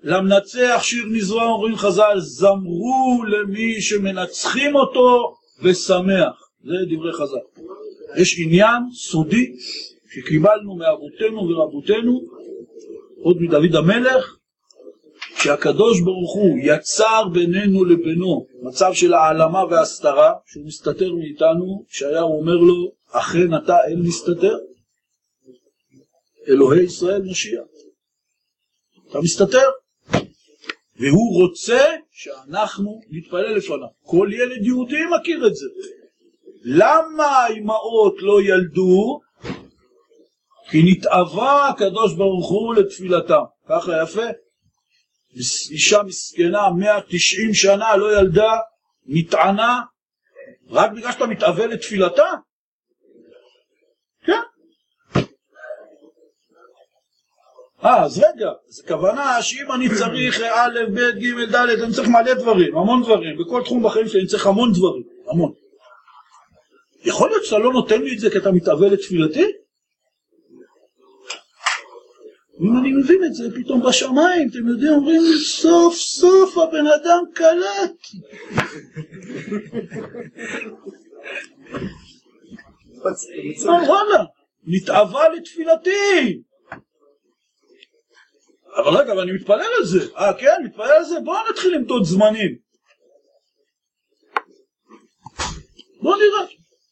למנצח שיר נזרע, אומרים חז"ל, זמרו למי שמנצחים אותו ושמח. זה דברי חז"ל. יש עניין סודי שקיבלנו מאבותינו ורבותינו, עוד מדוד המלך, שהקדוש ברוך הוא יצר בינינו לבינו מצב של העלמה והסתרה, שהוא מסתתר מאיתנו, ישעיהו אומר לו, אכן אתה אל מסתתר, אלוהי ישראל משיח, אתה מסתתר, והוא רוצה שאנחנו נתפלל לפניו. כל ילד יהודי מכיר את זה. למה האימהות לא ילדו? כי נתאווה הקדוש ברוך הוא לתפילתם. ככה יפה. אישה מסכנה 190 שנה לא ילדה, מתענה, רק בגלל שאתה מתאווה לתפילתה? כן. אז רגע, זו כוונה שאם אני צריך א', ב', ג', ד', אני צריך מלא דברים, המון דברים, בכל תחום בחיים שלי אני צריך המון דברים, המון. יכול להיות שאתה לא נותן לי את זה כי אתה מתאווה לתפילתי? אם אני מבין את זה, פתאום בשמיים, אתם יודעים, אומרים לי, סוף סוף הבן אדם קלט. וואלה, נתאווה לתפילתי. אבל רגע, אני מתפלל על זה. כן, מתפלל על זה, בואו נתחיל למדוד זמנים. בואו נראה.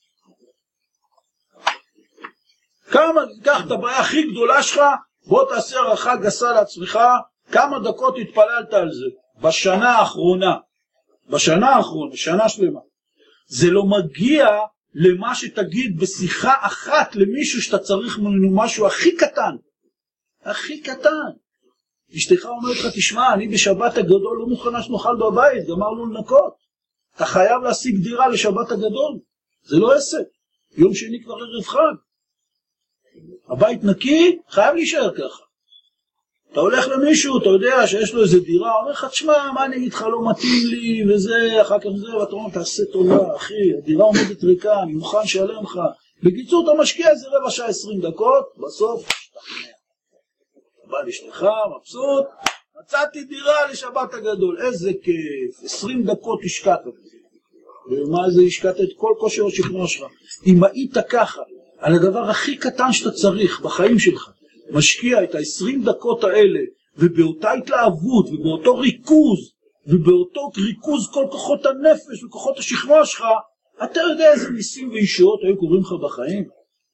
כמה, קח את הבעיה הכי גדולה שלך, בוא תעשה הערכה גסה לעצמך, כמה דקות התפללת על זה, בשנה האחרונה, שנה שלמה. זה לא מגיע למה שתגיד בשיחה אחת למישהו שאתה צריך ממנו משהו הכי קטן, הכי קטן. אשתך אומרת לך, תשמע, אני בשבת הגדול לא מוכנה שנאכל בבית, גמרנו לנקות. אתה חייב להשיג דירה לשבת הגדול, זה לא עסק, יום שני כבר ערב חג. הבית נקי, חייב להישאר ככה. אתה הולך למישהו, אתה יודע שיש לו איזה דירה, אומר לך, תשמע, מה אני אגיד לך, לא מתאים לי, וזה, אחר כך זה, ואתה אומר, תעשה טובה, אחי, הדירה עומדת ריקה, אני מוכן שאלם לך. בקיצור, אתה משקיע איזה רבע שעה 20 דקות, בסוף, תשתכנע. אתה בא לאשתך, מבסוט, מצאתי דירה לשבת הגדול, איזה כיף, 20 דקות השקעת. ומה זה, השקעת את כל כושר השכנוע שלך. אם היית ככה, על הדבר הכי קטן שאתה צריך בחיים שלך, משקיע את ה-20 דקות האלה, ובאותה התלהבות, ובאותו ריכוז, ובאותו ריכוז כל כוחות הנפש וכוחות השכנוע שלך, אתה יודע איזה ניסים ואישות היו קוראים לך בחיים.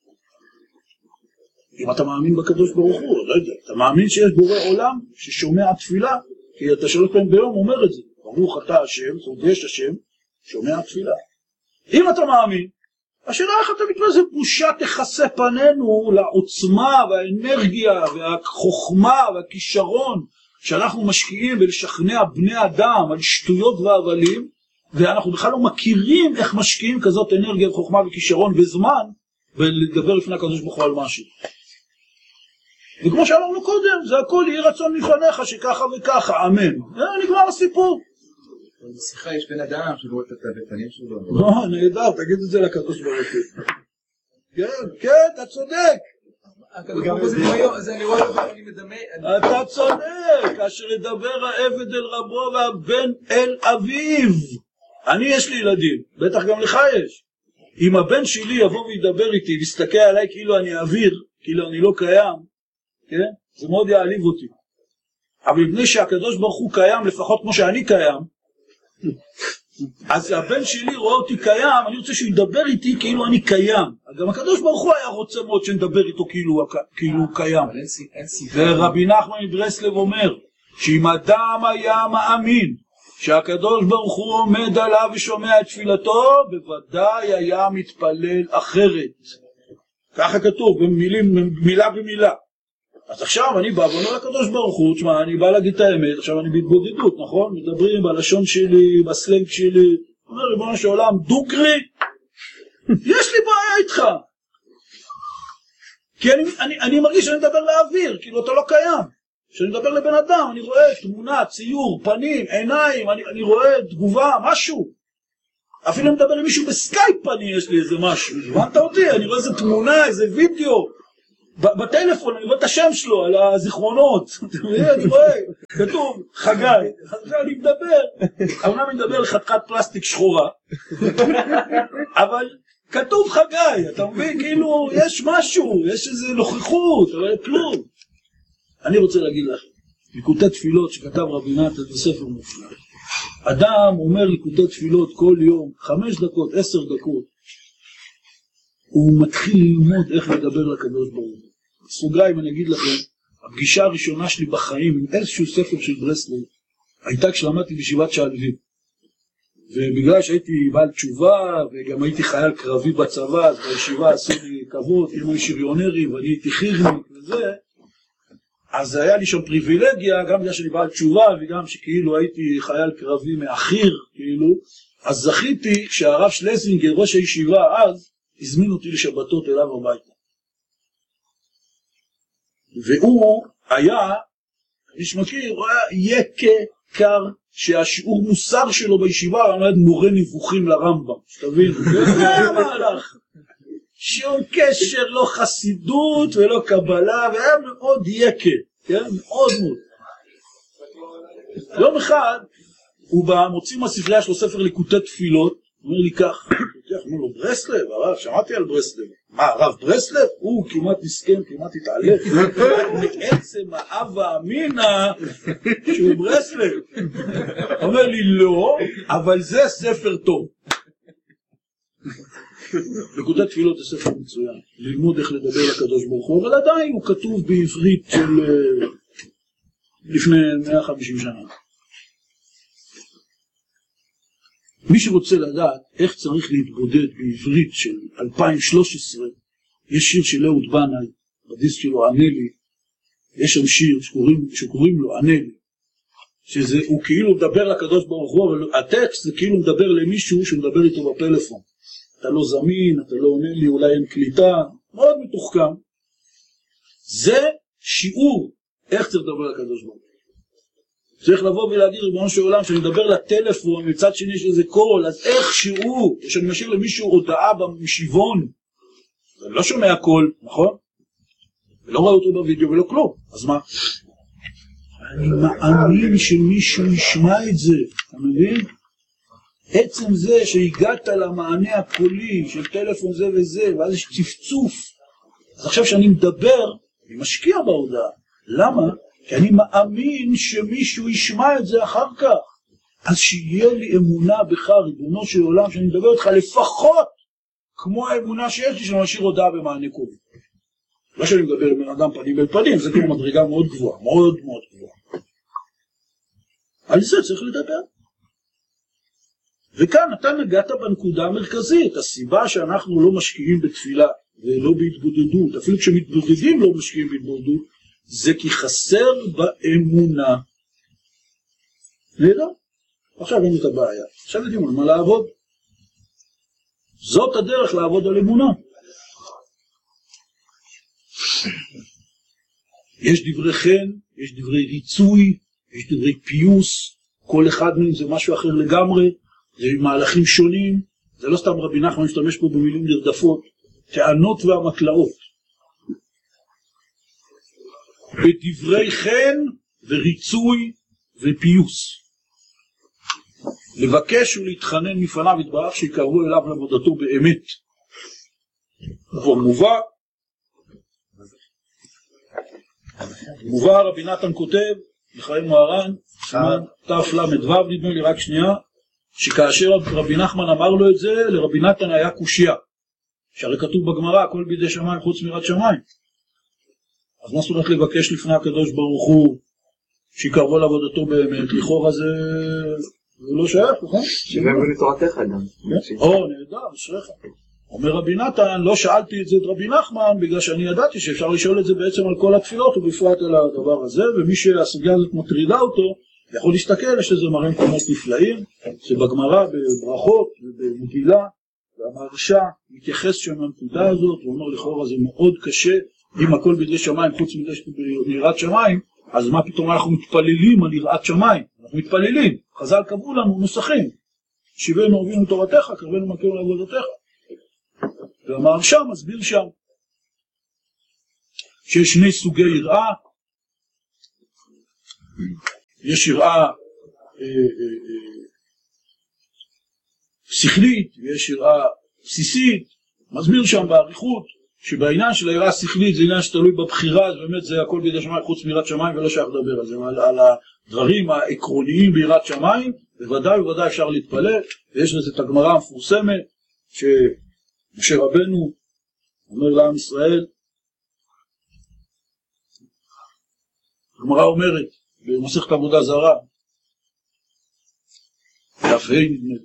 אם אתה מאמין בקדוש ברוך הוא, לא יודע, אתה מאמין שיש בורא עולם ששומע תפילה, כי אתה 3 פעמים ביום אומר את זה, ברוך אתה השם, זאת אומרת יש השם, שומע תפילה. אם אתה מאמין, השאלה איך אתה מתמודד, זה בושה תכסה פנינו לעוצמה והאנרגיה והחוכמה והכישרון שאנחנו משקיעים בלשכנע בני אדם על שטויות והבלים, ואנחנו בכלל לא מכירים איך משקיעים כזאת אנרגיה וחוכמה וכישרון וזמן ולדבר לפני הקדוש ברוך הוא על משהו. וכמו שאמרנו קודם, זה הכל יהי רצון לפניך שככה וככה, אמן. נגמר הסיפור. בשיחה יש בן אדם שרואה את הפנים שלו. לא, נהדר, תגיד את זה לקדוש ברוך הוא. כן, אתה צודק. אתה צודק, אשר ידבר העבד אל רבו והבן אל אביו. אני יש לי ילדים, בטח גם לך יש. אם הבן שלי יבוא וידבר איתי ויסתכל עליי כאילו אני אוויר, כאילו אני לא קיים, כן? זה מאוד יעליב אותי. אבל מפני שהקדוש ברוך הוא קיים לפחות כמו שאני קיים, אז הבן שלי רואה אותי קיים, אני רוצה שהוא ידבר איתי כאילו אני קיים. גם הקדוש ברוך הוא היה רוצה מאוד שנדבר איתו כאילו הוא קיים. ורבי נחמן מברסלב אומר שאם אדם היה מאמין שהקדוש ברוך הוא עומד עליו ושומע את תפילתו, בוודאי היה מתפלל אחרת. ככה כתוב מילה במילה. אז עכשיו אני בא ואומר לקדוש ברוך הוא, תשמע, אני בא להגיד את האמת, עכשיו אני בהתבודדות, נכון? מדברים בלשון שלי, בסלנג שלי, אומר ריבונו של עולם, דוגרי, יש לי בעיה איתך. כי אני מרגיש שאני מדבר לאוויר, כאילו אתה לא קיים. כשאני מדבר לבן אדם, אני רואה תמונה, ציור, פנים, עיניים, אני רואה תגובה, משהו. אפילו אני מדבר עם מישהו בסקייפ, יש לי איזה משהו. הבנת אותי? אני רואה איזה תמונה, איזה וידאו. בטלפון, אני רואה את השם שלו על הזיכרונות, אני רואה, כתוב חגי, עכשיו אני מדבר, אמנם אני מדבר לחתיכת פלסטיק שחורה, אבל כתוב חגי, אתה מבין, כאילו יש משהו, יש איזו נוכחות, אבל כלום. אני רוצה להגיד לכם, ליקוטי תפילות שכתב רבי נתן זה ספר מופלא. אדם אומר ליקוטי תפילות כל יום, 5 דקות, 10 דקות, הוא מתחיל ללמוד איך לדבר לקדוש ברוך הוא. סוגריים אני אגיד לכם, הפגישה הראשונה שלי בחיים עם איזשהו ספר של ברסלב, הייתה כשלמדתי בישיבת שעלבים. ובגלל שהייתי בעל תשובה, וגם הייתי חייל קרבי בצבא, אז בישיבה עשו לי כבוד, כאילו יש שריונרי, ואני הייתי חירניק וזה, אז היה לי שם פריבילגיה, גם בגלל שאני בעל תשובה, וגם שכאילו הייתי חייל קרבי מאחיר, כאילו, אז זכיתי שהרב שלזינגר, ראש הישיבה אז, הזמין אותי לשבתות אליו הביתה. והוא היה, מי שמכיר, הוא היה יקה קר, שהשיעור מוסר שלו בישיבה היה מורה נבוכים לרמב"ם, שתבין, זה היה מהלך. שום קשר, לא חסידות ולא קבלה, והיה מאוד יקה, כן? מאוד מאוד. יום אחד, הוא מוציא מהספרייה שלו ספר ליקוטי תפילות, הוא אומר לי כך, אמרו לו ברסלב, הרב, שמעתי על ברסלב. מה, הרב ברסלב? הוא כמעט מסכן, כמעט התעלף. בעצם האב האמינה שהוא ברסלב. אומר לי לא, אבל זה ספר טוב. ליקוטי תפילות זה ספר מצוין. ללמוד איך לדבר לקדוש ברוך הוא, אבל עדיין הוא כתוב בעברית של לפני 150 שנה. מי שרוצה לדעת איך צריך להתבודד בעברית של 2013, יש שיר של אהוד בנאי, בדיסק שלו ענה לי, יש שם שיר שקוראים לו ענה לי, שהוא כאילו מדבר לקדוש ברוך הוא, אבל הטקסט זה כאילו מדבר למישהו שמדבר איתו בפלאפון. אתה לא זמין, אתה לא עונה לי, אולי אין קליטה, מאוד מתוחכם. זה שיעור איך צריך לדבר לקדוש ברוך הוא. צריך לבוא ולהגיד ריבונו של עולם, שאני מדבר לטלפון, מצד שני יש איזה קול, אז איך שיעור, שאני משאיר למישהו הודעה במשיבון, אני לא שומע קול, נכון? ולא רואה אותו בווידאו ולא כלום, אז מה? אני מאמין שמישהו ישמע את זה, אתה מבין? עצם זה שהגעת למענה הקולי של טלפון זה וזה, ואז יש צפצוף, אז עכשיו שאני מדבר, אני משקיע בהודעה, למה? כי אני מאמין שמישהו ישמע את זה אחר כך. אז שיהיה לי אמונה בך, ריבונו של עולם, שאני מדבר איתך לפחות כמו האמונה שיש לי שאני משאיר הודעה במענה קולי. לא שאני מדבר עם בן אדם פנים אל פנים, זה כמו מדרגה מאוד גבוהה, מאוד מאוד גבוהה. על זה צריך לדבר. וכאן אתה נגעת בנקודה המרכזית, הסיבה שאנחנו לא משקיעים בתפילה ולא בהתבודדות, אפילו כשמתבודדים לא משקיעים בהתבודדות, זה כי חסר באמונה. נדע? עכשיו אין את הבעיה. עכשיו יודעים על מה לעבוד. זאת הדרך לעבוד על אמונה. יש דברי חן, יש דברי ריצוי, יש דברי פיוס, כל אחד מהם זה משהו אחר לגמרי, זה מהלכים שונים, זה לא סתם רבי נחמן משתמש פה במילים נרדפות, טענות והמקלעות. בדברי חן וריצוי ופיוס. לבקש ולהתחנן מפניו יתברך שיקרבו אליו לעבודתו באמת. כבר מובא רבי נתן כותב, לחיים מוהר"ן, סימן תל"ו נדמה לי רק שנייה, שכאשר רבי נחמן אמר לו את זה, לרבי נתן היה קושיה. שהרי כתוב בגמרא, הכל בידי שמיים חוץ מיראת שמיים. אז מה זאת אומרת לבקש לפני הקדוש ברוך הוא שיקרבו לעבודתו באמת? לכאורה זה לא שייך, נכון? שיבנו לתורתך גם. נהדר, אשריך. אומר רבי נתן, לא שאלתי את זה את רבי נחמן בגלל שאני ידעתי שאפשר לשאול את זה בעצם על כל התפילות ובפרט על הדבר הזה, ומי שהסוגיה הזאת מטרידה אותו יכול להסתכל, יש לזה מראה מקומות נפלאים, שבגמרא בברכות ובמגילה והמהרש"א מתייחס שם לנקודה הזאת, הוא אומר לכאורה זה מאוד קשה, אם הכל בידי שמיים חוץ מיראת שמיים, אז מה פתאום אנחנו מתפללים על יראת שמיים? אנחנו מתפללים, חז"ל קבעו לנו נוסחים, שיבנו אבינו תורתך, קרבנו מכינו לעבודתך. והמהרש"א מסביר שם. שיש שני סוגי יראה, יש יראה שכלית ויש יראה בסיסית. מסביר שם בעריכות שבעניין של היראה השכלית זה עניין שתלוי בבחירה, אז באמת זה הכל בידי שמיים חוץ מיראת שמיים, ולא שייך לדבר על זה, על הדברים העקרוניים ביראת שמיים בוודאי ובוודאי אפשר להתפלל. ויש לזה את הגמרא המפורסמת שמשה רבנו אומר לעם ישראל, הגמרא אומרת במסכת עבודה זרה, דף ה' נדמה,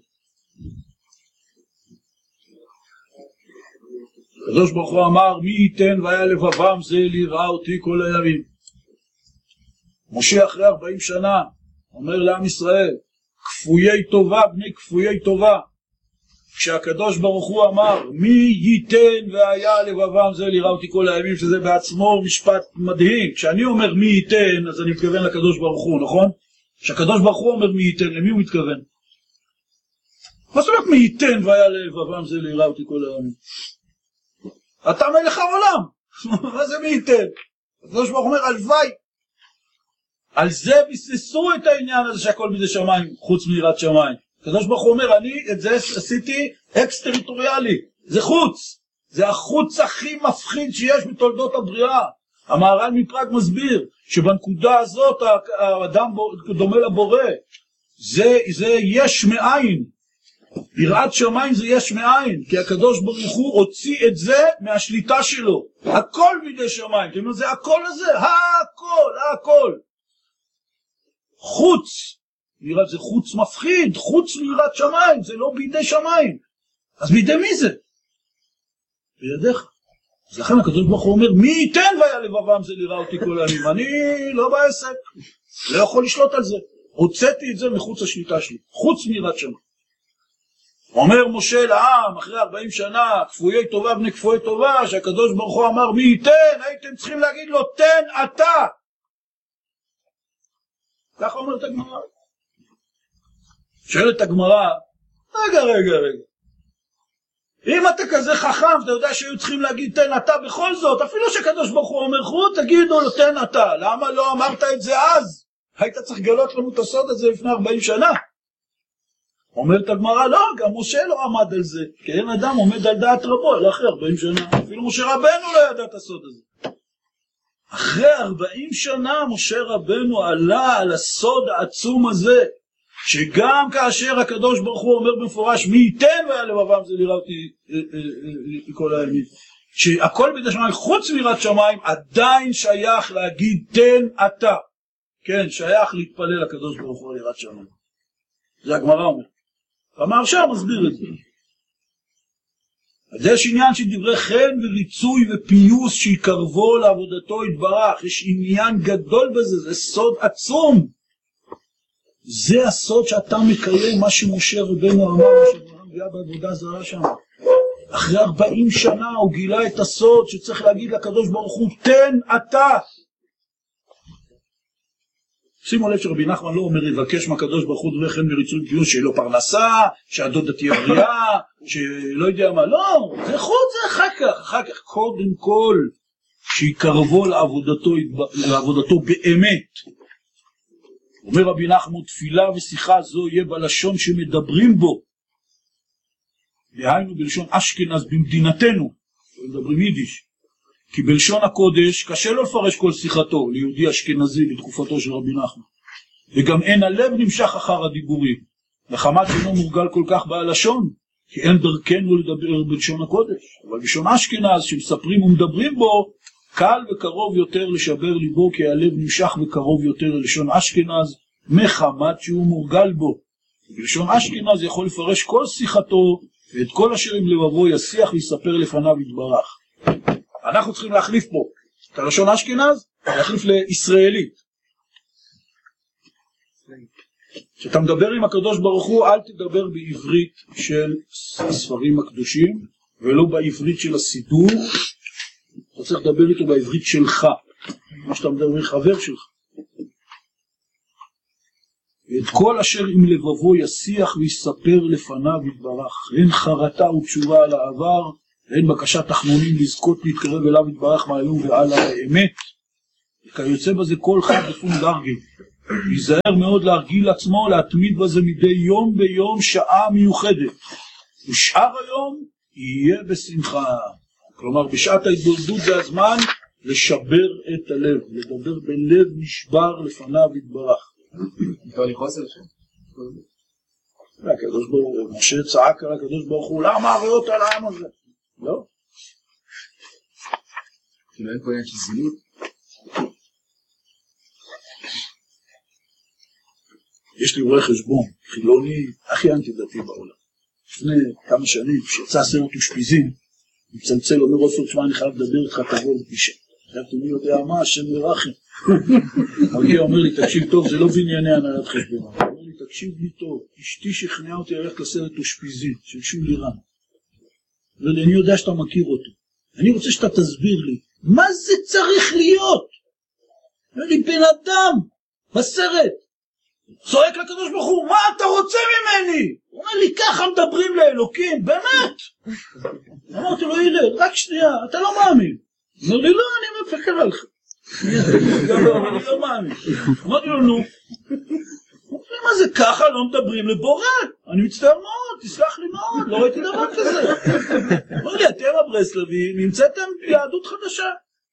הקדוש ברוך הוא אמר, מי ייתן והיה לבבם זה ליראה אותי כל הימים. משה אחרי 40 שנה אומר לעם ישראל, כפויי טובה בני כפויי טובה. כשהקדוש ברוך הוא אמר, מי ייתן והיה לבבם זה ליראה אותי כל הימים, שזה בעצמו משפט מדהים. כשאני אומר מי ייתן, אז אני מתכוון לקדוש ברוך הוא, נכון? כשהקדוש ברוך הוא אומר מי ייתן, למי הוא מתכוון? מה זאת אומרת מי ייתן והיה לבבם זה ליראה אותי כל הימים? אתה מלך העולם. מה זה מי ייתן? הקדוש ברוך הוא אומר, הלוואי. על זה ביססו את העניין הזה שהכל בידי שמיים, חוץ מיראת שמיים. הקדוש ברוך הוא אומר, אני את זה עשיתי אקס-טריטוריאלי. זה חוץ. זה החוץ הכי מפחיד שיש בתולדות הבריאה. המהר"ל מפראג מסביר שבנקודה הזאת האדם דומה לבורא. זה יש מאין. יראת שמיים זה יש מאין, כי הקדוש ברוך הוא הוציא את זה מהשליטה שלו. הכל בידי שמיים. אתם יודעים, זה הכל הזה, הכל. חוץ. יראת זה חוץ מפחיד, חוץ מיראת שמיים, זה לא בידי שמיים. אז בידי מי זה? בידיך. אז לכן הקדוש ברוך הוא אומר, מי ייתן והיה לבבם זה ליראה אותי כל הימים. אני לא בעסק, לא יכול לשלוט על זה. הוצאתי את זה מחוץ השליטה שלי, חוץ מיראת שמיים. אומר משה לעם אחרי 40 שנה, כפויי טובה בני כפויי טובה, שהקדוש ברוך הוא אמר מי ייתן, הייתם צריכים להגיד לו תן אתה. ככה אומרת הגמרא. שואלת הגמרא, רגע. אם אתה כזה חכם, אתה יודע שהיו צריכים להגיד תן אתה בכל זאת, אפילו שקדוש ברוך הוא אומר חוץ, תגידו לו תן אתה. למה לא אמרת את זה אז? היית צריך לגלות לנו את הסוד הזה לפני 40 שנה. אומרת הגמרא, לא, גם משה לא עמד על זה, כי אין אדם עומד על דעת רבו, אלא אחרי 40 שנה. אפילו משה רבנו לא ידע את הסוד הזה. אחרי 40 שנה משה רבנו עלה על הסוד העצום הזה, שגם כאשר הקדוש ברוך הוא אומר במפורש, מי ייתן והיה לבבם זה ליראה אותי כל הימים. שהכל בידי שמיים, חוץ מיראת שמיים, עדיין שייך להגיד תן אתה. כן, שייך להתפלל לקדוש ברוך הוא ליראת שמיים. זה הגמרא אומר. המהרש"ל מסביר את זה. אז יש עניין של דברי חן וריצוי ופיוס שיקרבו לעבודתו יתברך. יש עניין גדול בזה, זה סוד עצום. זה הסוד שאתה מקיים, מה שמשה רבנו אמר, מה שאברהם היה בעבודה זרה שם. אחרי 40 שנה הוא גילה את הסוד שצריך להגיד לקדוש ברוך הוא, תן אתה. שימו לב שרבי נחמן לא אומר לבקש מהקדוש ברוך הוא דברי חן וריצוי ופיוס, שיהיה לו פרנסה, שהדודה תהיה בריאה, שלא יודע מה, לא, זה חוץ זה אחר כך קודם כל, שיקרבו לעבודתו באמת. אומר רבי נחמן, תפילה ושיחה זו יהיה בלשון שמדברים בו, דהיינו בלשון אשכנז במדינתנו, מדברים יידיש, כי בלשון הקודש קשה לו לפרש כל שיחתו ליהודי אשכנזי לתקופתו של רבי נחמן, וגם אין הלב נמשך אחר הדיבורים, לחמת אינו מורגל כל כך בלשון, כי אין דרכנו לדבר בלשון הקודש, אבל בלשון אשכנז שמספרים ומדברים בו, קל וקרוב יותר לשבר ליבו, כי הלב נמשך וקרוב יותר ללשון אשכנז, מחמת שהוא מורגל בו. בלשון אשכנז יכול לפרש כל שיחתו, ואת כל אשר עם לבבו ישיח ויספר לפניו יתברך. אנחנו צריכים להחליף פה את הלשון אשכנז, להחליף לישראלית. כשאתה מדבר עם הקדוש ברוך הוא, אל תדבר בעברית של הספרים הקדושים, ולא בעברית של הסידור. אתה צריך לדבר איתו בעברית שלך, מה שאתה מדבר עם חבר שלך. ואת כל אשר עם לבבו ישיח ויספר לפניו יתברך. אין חרטה ותשובה על העבר, אין בקשת תחנונים לזכות להתקרב אליו יתברך מהיום ועל האמת. כיוצא בזה כל חד ופון דרגי. ייזהר מאוד להרגיל עצמו, להתמיד בזה מדי יום ביום שעה מיוחדת. ושאר היום יהיה בשמחה. כלומר, בשעת ההתבודדות זה הזמן לשבר את הלב, לדבר בלב נשבר לפניו יתברך. אפשר לכעוס על השם? הקדוש ברוך הוא, משה צעק על הקדוש ברוך הוא, למה הריאות על העם הזה? לא. כאילו אין פה עניין של זילות? יש לי רואה חשבון, חילוני הכי אנטי-דתי בעולם. לפני כמה שנים, כשיצא סרט אושפיזין, מצלצל, אומר עופר, תשמע, אני חייב לדבר איתך, תבוא לפגישה. חייבתי, מי יודע מה, השם מרחם. מגיע, אומר לי, תקשיב טוב, זה לא בענייני הנהלת חשבון. אומר לי, תקשיב לי טוב, אשתי שכנעה אותי ללכת לסרט אושפיזין, של שולי רן. אומר לי, אני יודע שאתה מכיר אותו. אני רוצה שאתה תסביר לי, מה זה צריך להיות? אומר לי, בן אדם, בסרט. צועק לקדוש ברוך הוא, מה אתה רוצה ממני? הוא אומר לי, ככה מדברים לאלוקים, באמת? אמרתי לו, הנה, רק שנייה, אתה לא מאמין. הוא אומר לי, לא, אני מפקר עליך. אני לא מאמין. אמרתי לו, נו. מה זה ככה לא מדברים לבורא? אני מצטער מאוד, תסלח לי מאוד, לא ראיתי דבר כזה. אמר לי, אתם הברסלבים, נמצאתם יהדות חדשה.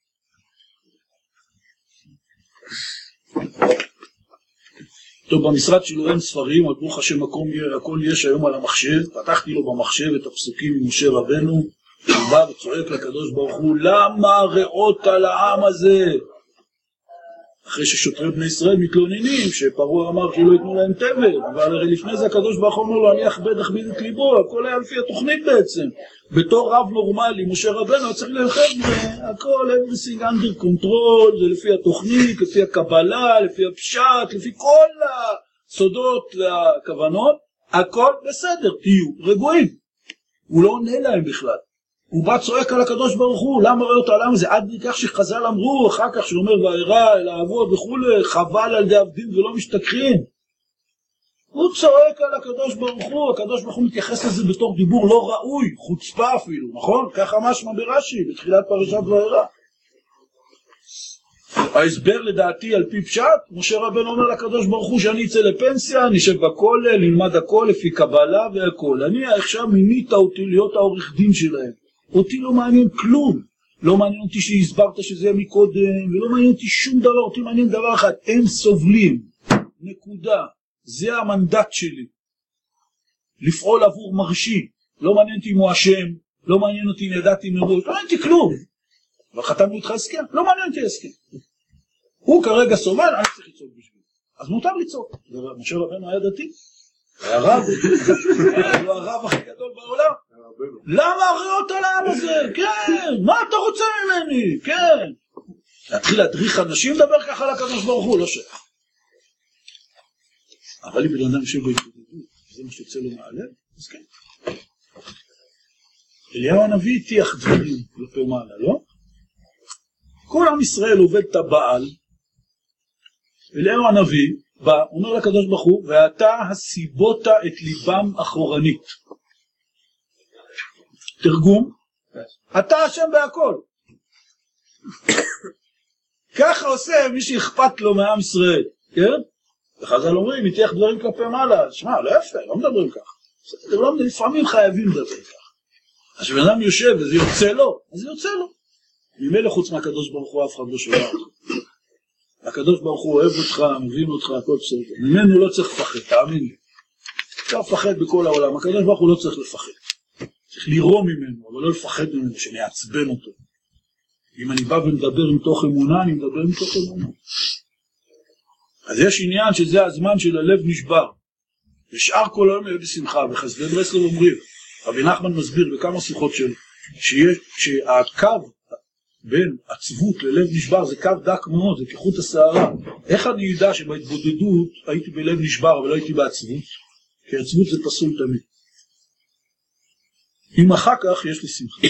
טוב, במשרד שלו אין ספרים, אבל ברוך השם הכל יש היום על המחשב. פתחתי לו במחשב את הפסוקים עם משה רבנו, הוא בא וצועק לקדוש ברוך הוא, למה רעות על העם הזה? אחרי ששוטרי בני ישראל מתלוננים, שפרעה אמר שלא ייתנו להם תבל, אבל הרי לפני זה הקדוש ברוך הוא אומר לו, אני אכבד את ליבו, הכל היה לפי התוכנית בעצם. בתור רב נורמלי, משה רבנו צריך ללחם, הכל, everything under control, זה לפי התוכנית, לפי הקבלה, לפי הפשט, לפי כל הסודות והכוונות, הכל בסדר, תהיו רגועים. הוא לא עונה להם בכלל. הוא בא צועק על הקדוש ברוך הוא, למה רואה אותו עליו הזה? עד מכך שחז"ל אמרו, אחר כך שאומר וארא אל האבות וכולי, חבל על די עבדים ולא משתכחים. הוא צועק על הקדוש ברוך הוא, הקדוש ברוך הוא מתייחס לזה בתור דיבור לא ראוי, חוצפה אפילו, נכון? ככה משמע ברש"י, בתחילת פרשת וארא. ההסבר לדעתי על פי פשט, משה רבנו אומר לקדוש ברוך הוא שאני אצא לפנסיה, נשב בכולל, נלמד הכל לפי קבלה והכל. אני עכשיו מינית אותי להיות העורך דין שלהם. אותי לא מעניין כלום. לא מעניין אותי שהסברת שזה מקודם, ולא מעניין אותי שום דבר, אותי מעניין דבר אחד, הם סובלים. נקודה. זה המנדט שלי. לפעול עבור מרשי. לא מעניין אותי אם הוא אשם, לא מעניין אותי אם ידעתי מראש, לא מעניין אותי כלום. וחתמנו איתך הסכם, לא מעניין אותי הסכם. הוא כרגע סובל, אני צריך לצעוק בשביל. אז מותר לצעוק. משה רבנו היה דתי. היה רב. הוא הרב הכי גדול בעולם. למה הריאות על העם הזה? כן. מה אתה רוצה ממני? כן. להתחיל להדריך אנשים לדבר ככה על הקדוש ברוך הוא, לא שייך. אבל אם בן אדם יושב בהתבודדות, זה מה שיוצא לו מהלב, אז כן. אליהו הנביא הטיח דברים כלפי מעלה, לא? כל עם ישראל עובד את הבעל, אליהו הנביא בא, אומר לקדוש ברוך הוא, ואתה הסיבות את ליבם אחורנית. תרגום, אתה השם בהכל. ככה עושה מי שאכפת לו מעם ישראל, כן? וחז"ל אומרים, הטיח דברים כלפי מעלה, שמע, לא יפה, לא מדברים ככה. לפעמים חייבים לדבר ככה. אז שבן אדם יושב וזה יוצא לו, אז זה יוצא לו. ממילא חוץ מהקדוש ברוך הוא אף אחד לא שומע אותך. הקדוש ברוך הוא אוהב אותך, מבין אותך, הכל בסדר. ממנו לא צריך לפחד, תאמין לי. אפשר לפחד בכל העולם, הקדוש ברוך הוא לא צריך לפחד. צריך לירום ממנו, אבל לא לפחד ממנו, שאני אעצבן אותו. אם אני בא ומדבר מתוך אמונה, אני מדבר מתוך אמונה. אז יש עניין שזה הזמן של הלב נשבר. ושאר כל היום יהיה בשמחה, בחסדי ברסלב אומרים, רבי נחמן מסביר בכמה שיחות שלו, שהקו בין עצבות ללב נשבר זה קו דק מאוד, זה כחוט השערה. איך אני יודע שבהתבודדות הייתי בלב נשבר אבל לא הייתי בעצבות? כי עצבות זה פסול תמיד. אם אחר כך יש לי שמחה.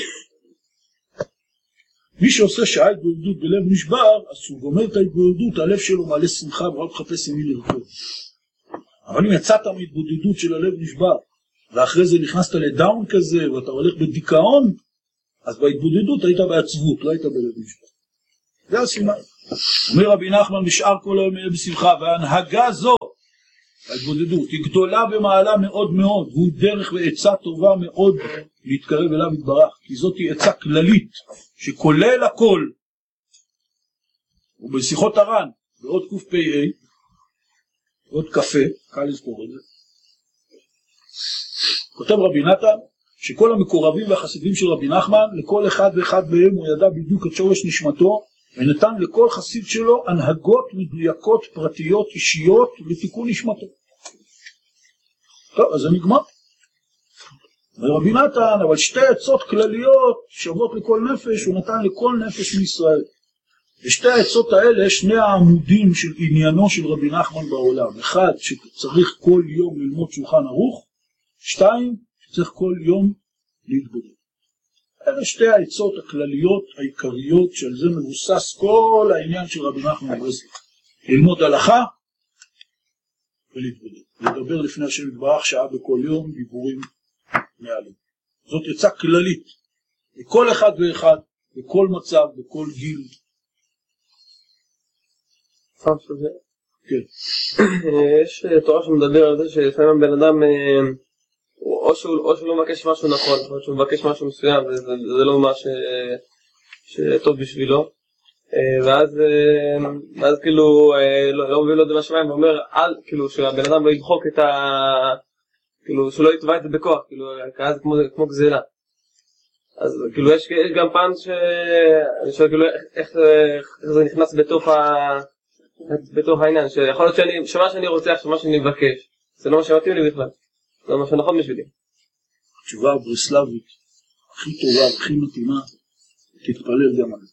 מי שעושה שעה התבודדות בלב נשבר, אז הוא גומר את ההתבודדות, הלב שלו מעלה שמחה ורק מחפש עם מי לרקוד. אבל אם יצאת מהתבודדות של הלב נשבר, ואחרי זה נכנסת לדאון כזה, ואתה הולך בדיכאון, אז בהתבודדות היית בעצבות, לא היית בלב משפט. זה הסימן. אומר רבי נחמן, משאר כל היום יהיה בשמחה, וההנהגה זו, ההתבודדות, היא גדולה במעלה מאוד מאוד, והוא דרך ועצה טובה מאוד להתקרב אליו יתברך, כי זאת היא עצה כללית, שכולל הכל. ובשיחות הר"ן, בעוד קפ"א, עוד קפה, קל לזכור את זה, כותב רבי נתן, שכל המקורבים והחסידים של רבי נחמן, לכל אחד ואחד מהם הוא ידע בדיוק את שורש נשמתו, ונתן לכל חסיד שלו הנהגות מדויקות, פרטיות, אישיות, לתיקון נשמתו. טוב, אז זה נגמר. ורבי נתן, אבל שתי עצות כלליות שוות לכל נפש, הוא נתן לכל נפש מישראל. ושתי העצות האלה, שני העמודים של עניינו של רבי נחמן בעולם. אחד, שצריך כל יום ללמוד שולחן ערוך, שתיים, שצריך כל יום להתבודד. אלה שתי העצות הכלליות העיקריות, שעל זה מבוסס כל העניין של רבי נחמן מברסלב. ללמוד הלכה ולהתבודד. לדבר לפני השם יתברך שעה בכל יום, דיבורים מעלים. זאת עצה כללית, לכל אחד ואחד, בכל מצב, בכל גיל. כן. יש תורה שמדבר על זה שלפעמים בן אדם או שהוא לא מבקש משהו נכון, או שהוא מבקש משהו מסוים וזה לא מה שטוב בשבילו, ואז כאילו לא מביא לו את זה מהשמיים ואומר כאילו שהבן אדם לא ידחוק את כאילו שהוא לא יתבע את זה בכוח, כאילו כזה כמו גזילה. אז כאילו יש גם פעם שאני שואל כאילו איך זה נכנס בתוך העניין, שיכול להיות שמה שאני רוצה עכשיו, מה שאני מבקש, זה לא מה שמתאים לי בכלל, זה מה שנכון בשבילי. התשובה הברסלבית הכי טובה והכי מתאימה, תתפלל גם על זה.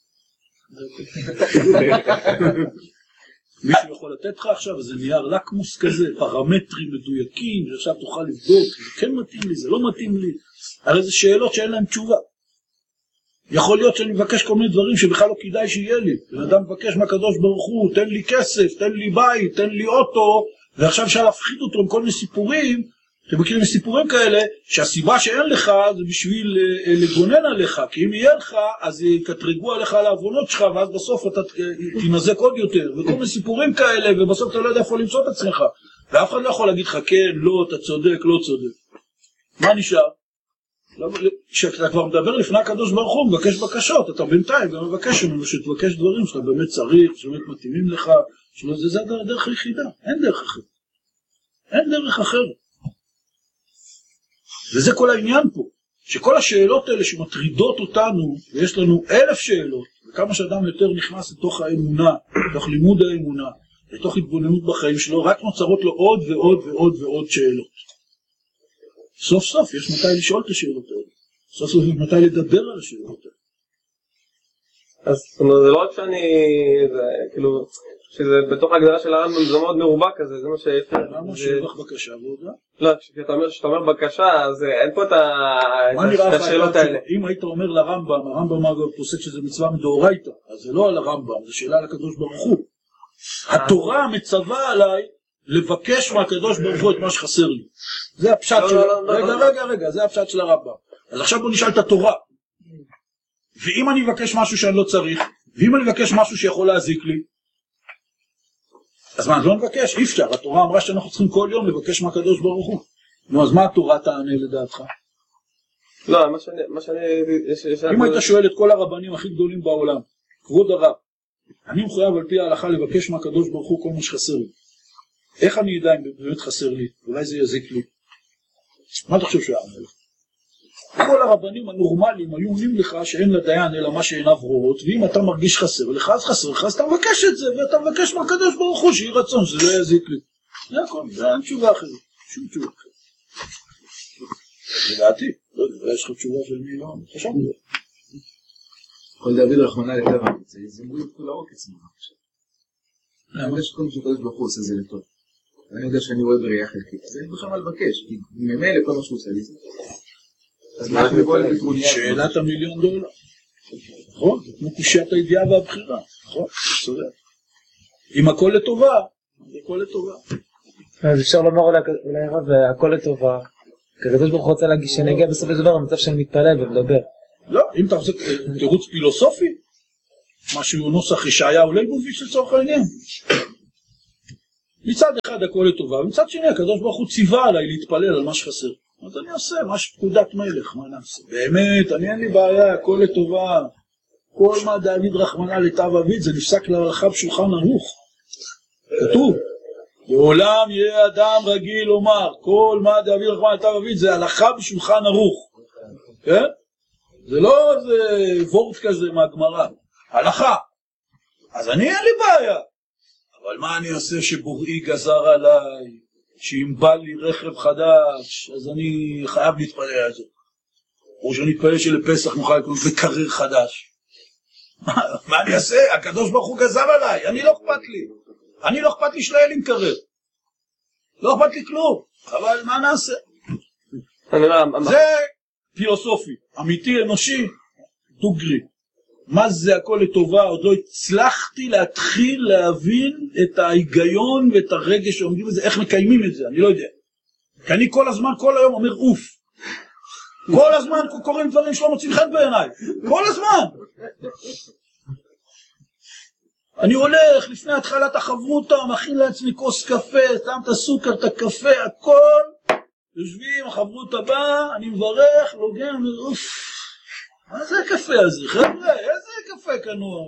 מישהו יכול לתת לך עכשיו איזה נייר לקמוס כזה, פרמטרים מדויקים, שעכשיו תוכל לבדוק, זה כן מתאים לי, זה לא מתאים לי, הרי זה שאלות שאין להם תשובה. יכול להיות שאני מבקש כל מיני דברים שבכלל לא כדאי שיהיה לי. בן אדם מבקש מהקדוש ברוך הוא, תן לי כסף, תן לי בית, תן לי אוטו, ועכשיו אפשר להפחיד אותו עם כל מיני סיפורים. אתם מכירים סיפורים כאלה, שהסיבה שאין לך זה בשביל לגונן עליך, כי אם יהיה לך, אז יקטרגו עליך על העוונות שלך, ואז בסוף אתה תנזק עוד יותר, וכל מיני סיפורים כאלה, ובסוף אתה לא יודע איפה למצוא את עצמך. ואף אחד לא יכול להגיד לך, כן, לא, אתה צודק, לא צודק. מה נשאר? כשאתה כבר מדבר לפני הקדוש ברוך הוא, מבקש בקשות, אתה בינתיים גם מבקש ממנו שתבקש דברים שאתה באמת צריך, שבאמת מתאימים לך, זה הדרך היחידה, אין דרך אחרת. אין דרך אחרת. וזה כל העניין פה, שכל השאלות האלה שמטרידות אותנו, ויש לנו 1000 שאלות, וכמה שאדם יותר נכנס לתוך האמונה, לתוך לימוד האמונה, לתוך התבוננות בחיים שלו, רק נוצרות לו עוד ועוד ועוד ועוד שאלות. סוף סוף יש מתי לשאול את השאלות האלה. סוף סוף יש מתי לדבר על השאלות האלה. אז זה לא רק שאני, כאילו, שזה בתוך ההגדרה של הרמב"ם זה מאוד מרובה כזה, זה מה שיפה. למה שבח בקשה ועודה? לא, כשאתה אומר בקשה, אז אין פה את השאלות האלה. אם היית אומר לרמב"ם, הרמב"ם אגב פוסק שזה מצווה מדאורייתא, אז זה לא על הרמב"ם, זה שאלה על הקדוש ברוך הוא. התורה מצווה עליי לבקש מהקדוש ברוך הוא את מה שחסר לי. זה הפשט של... רגע, זה הפשט של הרמב"ם. אז עכשיו בוא נשאל את התורה. ואם אני מבקש משהו שאני לא צריך, ואם אני מבקש משהו שיכול להזיק לי, אז מה, אני לא מבקש? אי אפשר. התורה אמרה שאנחנו צריכים כל יום לבקש מהקדוש ברוך הוא. נו, אז מה התורה תענה לדעתך? לא, מה שאני... אם היית שואל את כל הרבנים הכי גדולים בעולם, כבוד הרב, אני מחויב על פי ההלכה לבקש מהקדוש ברוך הוא כל מה שחסר לי. איך אני יודע אם באמת חסר לי? אולי זה יזיק לי. מה אתה חושב שיענה לך? כל הרבנים הנורמליים היו עונים לך שאין לדיין אלא מה שעיניו רואות, ואם אתה מרגיש חסר לך, אז חסר לך, אז אתה מבקש את זה, ואתה מבקש מהקדוש ברוך הוא שיהיה רצון, שזה לא יזיק לי. זה הכל, זה אין תשובה אחרת. שום תשובה אחרת. לדעתי, לא יודע, יש לך תשובה שאני לא חשבתי. יכול דוד רחמנא לטבע, זה מוריד כל העוקץ ממך עכשיו. אני יודע שכל מי שקדוש ברוך הוא עושה זה לטוב. אני יודע שאני רואה בראייה חלקית, אז אני בכלל מה לבקש, כי ממילא כל מה שהוא עושה לי זה. אז מה אנחנו בכל הפתרוניה? שאלת $1,000,000. נכון? זה כמו קושיית הידיעה והבחירה. נכון? צודק. אם הכל לטובה, זה הכל לטובה. אז אפשר לומר אולי הרב, הכל לטובה. הקדוש ברוך הוא רוצה להגיש שנגיע בסוף לדבר במצב שאני מתפלל ומדבר. לא, אם אתה רוצה תירוץ פילוסופי, משהו נוסח ישעיהו ליבוביץ' לצורך העניין. מצד אחד הכל לטובה, ומצד שני הקדוש ברוך הוא ציווה עליי להתפלל על מה שחסר. אז אני עושה מה שפקודת מלך, מה נעשה? באמת, אין לי בעיה, הכל לטובה. כל מה דוד רחמנא לטב אביד, זה נפסק להלכה בשולחן ערוך. כתוב, לעולם יהיה אדם רגיל לומר, כל מה דוד רחמנא לטב אביד, זה הלכה בשולחן ערוך. כן? זה לא איזה וורט כזה מהגמרא. הלכה. אז אני אין לי בעיה. אבל מה אני עושה שבוראי גזר עליי, שאם בא לי רכב חדש, אז אני חייב להתפלל על זה. או שאני אתפלל שלפסח נוכל לקנות בקרר חדש. מה אני אעשה? הקדוש ברוך הוא גזר עליי, אני לא אכפת לי. אני לא אכפת לי שליל עם קרר. לא אכפת לי כלום. אבל מה נעשה? זה פילוסופי, אמיתי, אנושי, דוגרי. מה זה הכל לטובה? עוד לא הצלחתי להתחיל להבין את ההיגיון ואת הרגש שעומדים בזה, איך מקיימים את זה, אני לא יודע. כי אני כל הזמן, כל היום אומר אוף. כל הזמן קוראים דברים שלא מוצאים חן בעיניי. כל הזמן. אני הולך לפני התחלת החברותה, מכין לעצמי כוס קפה, שם את הסוכר, את הקפה, הכל. יושבים, החברות הבאה, אני מברך, לוגן, אוף. מה זה הקפה הזה? חבר'ה, איזה קפה קנו?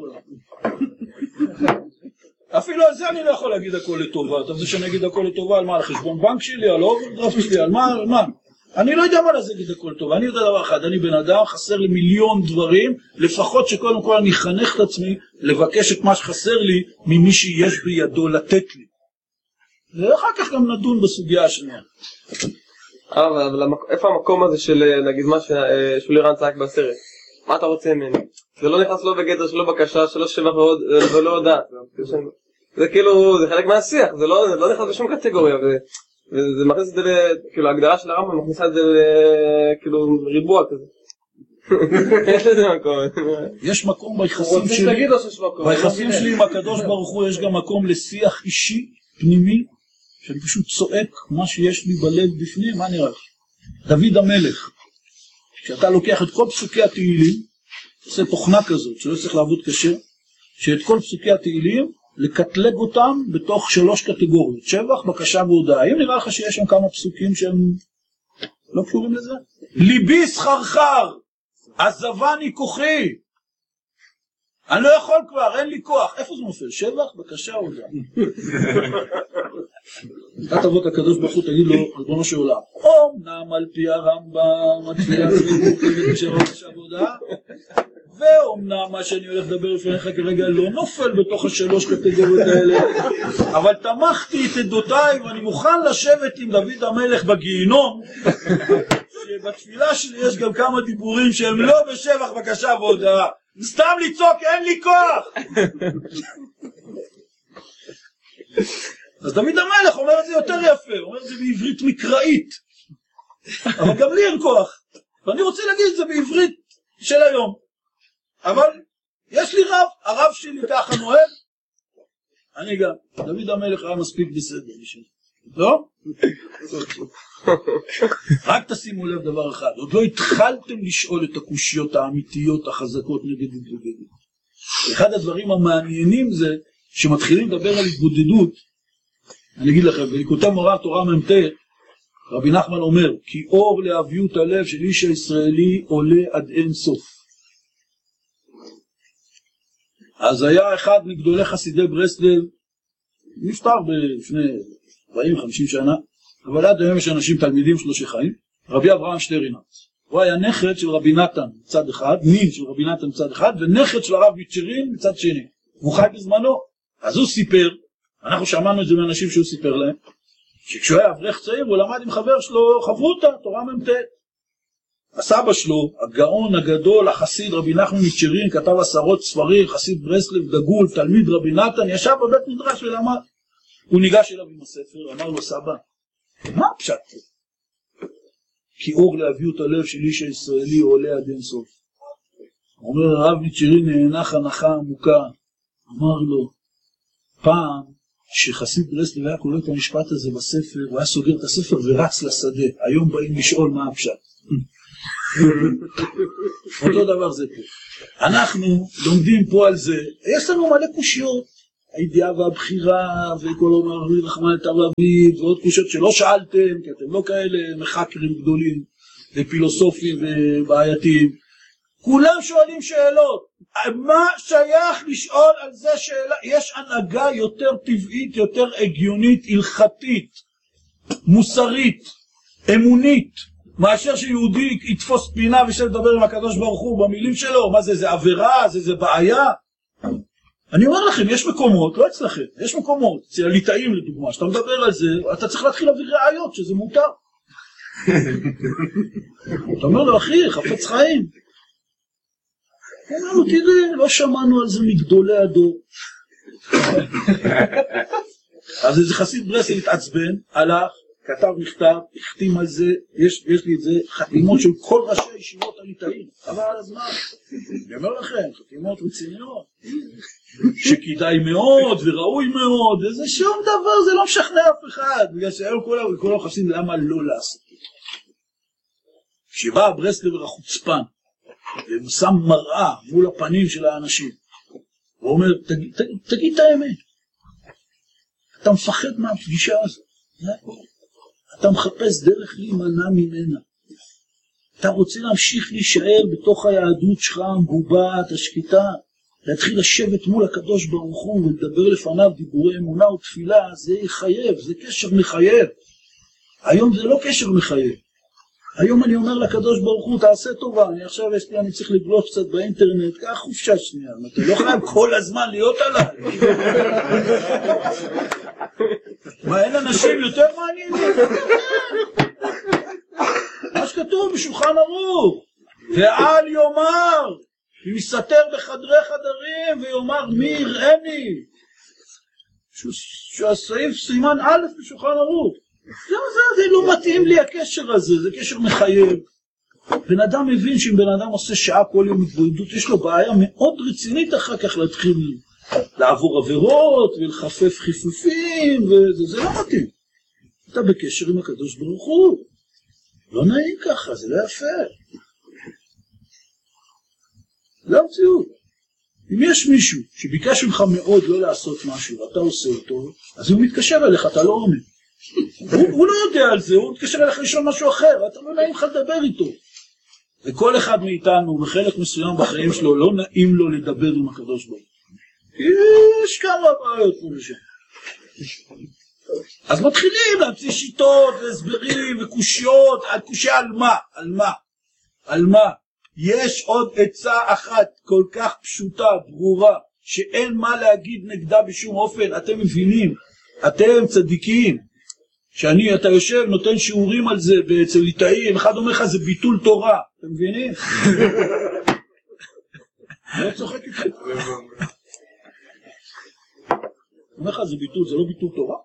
אפילו על זה אני לא יכול להגיד הכל לטובה. אתה רוצה שאני אגיד הכל לטובה על מה? על חשבון בנק שלי, על אוברדרפט שלי, על מה? אני לא יודע מה לזה להגיד הכל טובה. אני יודע דבר אחד, אני בן אדם, חסר לי מיליון דברים, לפחות שקודם כל אני אחנך את עצמי לבקש את מה שחסר לי ממי שיש בידו לתת לי. ואחר כך גם נדון בסוגיה השנייה. אבל איפה המקום הזה של, נגיד, מה ששולי רן צעק בסרט? מה אתה רוצה ממני? זה לא נכנס לא בגדר, שלא בקשה, שלא שבח ולא הודעה. זה כאילו, זה חלק מהשיח, זה לא נכנס בשום קטגוריה, וזה מכניס את זה, כאילו, ההגדרה של הרמב"ם מכניסה את זה, כאילו, ריבוע כזה. יש לזה מקום. יש מקום ביחסים שלי עם הקדוש ברוך הוא, יש גם מקום לשיח אישי, פנימי, שאני פשוט צועק מה שיש לי בלב בפנים, מה נראה? דוד המלך, כשאתה לוקח את כל פסוקי התהילים, עושה תוכנה כזאת, שלא צריך לעבוד קשה, שאת כל פסוקי התהילים, לקטלג אותם בתוך 3 קטגוריות, שבח, בקשה והודעה. אם נראה לך שיש שם כמה פסוקים שהם לא קשורים לזה? ליבי סחרחר, עזבני כוחי, אני לא יכול כבר, אין לי כוח. איפה זה נופל? שבח, בקשה, הודעה. אתה תבוא את הקדוש ברוך הוא, תגיד לו, ריבונו של עולם, אומנם על פי הרמב"ם, התפילה זה שבח והודעה, ואומנם מה שאני הולך לדבר לפניך כרגע לא נופל בתוך 3 קטגוריות האלה, אבל תמכתי את עדותיי ואני מוכן לשבת עם דוד המלך בגיהינום, שבתפילה שלי יש גם כמה דיבורים שהם לא בשבח, בקשה והודעה. סתם לצעוק, אין לי כוח. אז דוד המלך אומר את זה יותר יפה, אומר את זה בעברית מקראית, אבל גם לי אין כוח, ואני רוצה להגיד את זה בעברית של היום, אבל יש לי רב, הרב שלי ככה נוהג, אני גם, דוד המלך היה מספיק בסדר, לא? רק תשימו לב דבר אחד, עוד לא התחלתם לשאול את הקושיות האמיתיות החזקות נגד התבודדות. אחד הדברים המעניינים זה שמתחילים לדבר על התבודדות. אני אגיד לכם, בליקוטי מוראה תורה מ"ט, רבי נחמן אומר, כי אור לאביות הלב של איש הישראלי עולה עד אין סוף. אז היה אחד מגדולי חסידי ברסלב, נפטר לפני 40-50 שנה, אבל עד היום יש אנשים, תלמידים שלו שחיים, רבי אברהם שטרינץ. הוא היה נכד של רבי נתן מצד אחד, נין של רבי נתן מצד אחד, ונכד של הרב מיצ'רין מצד שני. הוא חי בזמנו. אז הוא סיפר, אנחנו שמענו את זה מאנשים שהוא סיפר להם, שכשהוא היה אברך צעיר, הוא למד עם חבר שלו חברותה, תורה מ"ט. הסבא שלו, הגאון הגדול, החסיד רבי נחמן מיצ'רין, כתב 10 ספרים, חסיד ברסלב, דגול, תלמיד רבי נתן, ישב בבית מדרש ולמד. הוא ניגש אליו עם הספר, אמר לו, סבא, מה פשט? כי אור לאביות הלב של איש הישראלי עולה עד אין סוף. אומר הרב מיצ'רין נאנח הנחה עמוקה, אמר לו, פעם שחסיד ברסלב היה קורא את המשפט הזה בספר, הוא היה סוגר את הספר ורץ לשדה, היום באים לשאול מה הפשט. אותו דבר זה פה. אנחנו לומדים פה על זה, יש לנו מלא קושיות, הידיעה והבחירה, וכל אומר רחמנא תרבית, ועוד קושיות שלא שאלתם, כי אתם לא כאלה מחקרים גדולים, ופילוסופים ובעייתיים. כולם שואלים שאלות, מה שייך לשאול על זה שאלה? יש הנהגה יותר טבעית, יותר הגיונית, הלכתית, מוסרית, אמונית, מאשר שיהודי יתפוס פינה ושל לדבר עם הקדוש ברוך הוא במילים שלו. מה זה, זה עבירה, זה בעיה? אני אומר לכם, יש מקומות, לא אצלכם, יש מקומות, אצל הליטאים לדוגמה, שאתה מדבר על זה, אתה צריך להתחיל להביא ראיות שזה מותר. אתה אומר לו, אחי, חפץ חיים. אמרנו, תראה, לא שמענו על זה מגדולי הדור. אז איזה חסיד ברסלב התעצבן, הלך, כתב מכתב, החתים על זה, יש לי את זה, חתימות של כל ראשי הישיבות הליטאים, אבל על הזמן. אני אומר לכם, חתימות רציניות, שכדאי מאוד וראוי מאוד, וזה שום דבר, זה לא משכנע אף אחד, בגלל שהיום כולם חושבים למה לא לעשות. כשבא ברסלב החוצפן, והוא שם מראה מול הפנים של האנשים, הוא אומר, תגיד את האמת, אתה מפחד מהפגישה הזאת, אתה מחפש דרך להימנע ממנה, אתה רוצה להמשיך להישאר בתוך היהדות שלך, המגובעת, השקטה, להתחיל לשבת מול הקדוש ברוך הוא ולדבר לפניו דיבורי אמונה ותפילה, זה יחייב, זה קשר מחייב. היום זה לא קשר מחייב. היום אני אומר לקדוש ברוך הוא, תעשה טובה, אני צריך לגלוש קצת באינטרנט, קח חופשה שנייה, אתה לא חייב כל הזמן להיות עליי. מה, אין אנשים יותר מעניינים? מה שכתוב בשולחן ערוך, ואל יאמר, מסתתר בחדרי חדרים, ויאמר מי יראני, שהסעיף סימן א' בשולחן ערוך. זה לא מתאים לי הקשר הזה, זה קשר מחייב. בן אדם מבין שאם בן אדם עושה שעה כל יום התבודדות, יש לו בעיה מאוד רצינית אחר כך להתחיל לעבור עבירות ולחפף חיפופים, וזה לא מתאים. אתה בקשר עם הקדוש ברוך הוא. לא נעים ככה, זה לא יפה. זה המציאות. אם יש מישהו שביקש ממך מאוד לא לעשות משהו ואתה עושה אותו, אז הוא מתקשר אליך, אתה לא עומד. הוא לא יודע על זה, הוא מתקשר אליך לשאול משהו אחר, אתה לא נעים לך לדבר איתו. וכל אחד מאיתנו, בחלק מסוים בחיים שלו, לא נעים לו לדבר עם הקדוש ברוך הוא. יש כמה בעיות פה ושם. אז מתחילים להמציא שיטות והסברים וקושיות, קושיה על מה? על מה? על מה? יש עוד עצה אחת כל כך פשוטה, ברורה, שאין מה להגיד נגדה בשום אופן. אתם מבינים, אתם צדיקים, אתה יושב, נותן שיעורים על זה אצל ליטאים, אחד אומר לך זה ביטול תורה, אתם מבינים? לא צוחק איתכם. אומר לך זה ביטול, זה לא ביטול תורה?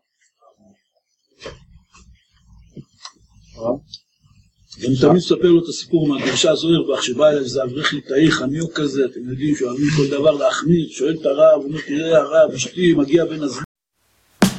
ואני תמיד מספר לו את הסיפור מהדרשה זוהרבך שבא אליו איזה אברך ליטאי חניוק כזה, אתם יודעים שאוהבים כל דבר להחמיר, שואל את הרב, הוא אומר תראה הרב, אשתי מגיע בין הזמן